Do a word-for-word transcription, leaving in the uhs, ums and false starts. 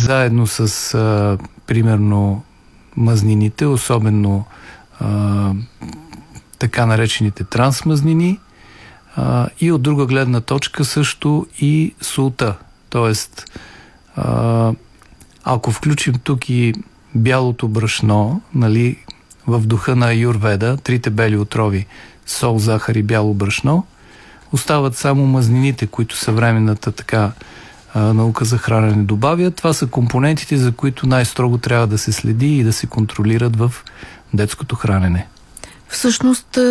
заедно с а, примерно мазнините, особено а, така наречените трансмазнини, а, и от друга гледна точка също и солта. Тоест, а, ако включим тук и бялото брашно, нали, в духа на Аюрведа, трите бели отрови, сол, захар и бяло брашно, остават само мазнините, които съвременната така а, наука за хранене добавя. Това са компонентите, за които най-строго трябва да се следи и да се контролират в детското хранене. Всъщност